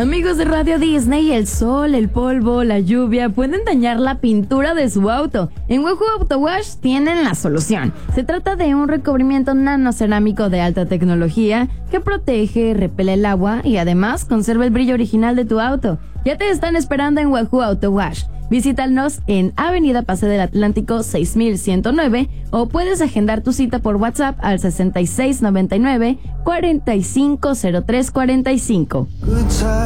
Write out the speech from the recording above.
Amigos de Radio Disney, el sol, el polvo, la lluvia pueden dañar la pintura de su auto. En Wahoo Auto Wash tienen la solución. Se trata de un recubrimiento nanocerámico de alta tecnología que protege, repele el agua y además conserva el brillo original de tu auto. Ya te están esperando en Wahoo Auto Wash. Visítanos en Avenida Paseo del Atlántico 6109 o puedes agendar tu cita por WhatsApp al 6699 450345.